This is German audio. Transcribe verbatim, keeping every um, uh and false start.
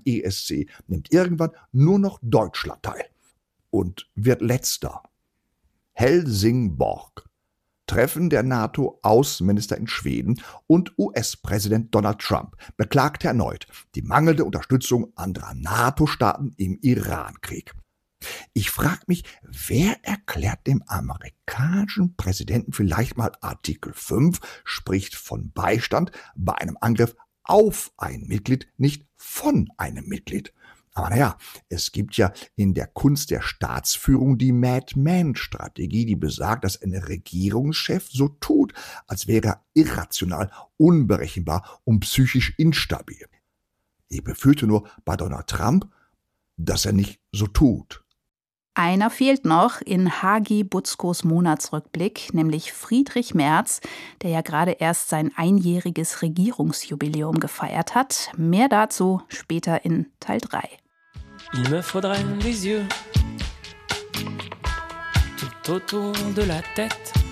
E S C nimmt irgendwann nur noch Deutschland teil und wird letzter. Helsingborg. Treffen der NATO-Außenminister in Schweden und U S-Präsident Donald Trump beklagte erneut die mangelnde Unterstützung anderer NATO-Staaten im Iran-Krieg. Ich frage mich, wer erklärt dem amerikanischen Präsidenten vielleicht mal Artikel fünf, spricht von Beistand bei einem Angriff auf ein Mitglied, nicht von einem Mitglied. Aber naja, es gibt ja in der Kunst der Staatsführung die Madman-Strategie, die besagt, dass ein Regierungschef so tut, als wäre er irrational, unberechenbar und psychisch instabil. Ich befürchte nur bei Donald Trump, dass er nicht so tut. Einer fehlt noch in Hagi Butzkos Monatsrückblick, nämlich Friedrich Merz, der ja gerade erst sein einjähriges Regierungsjubiläum gefeiert hat. Mehr dazu später in Teil drei. Il me faudrait des yeux tout autour de la tête.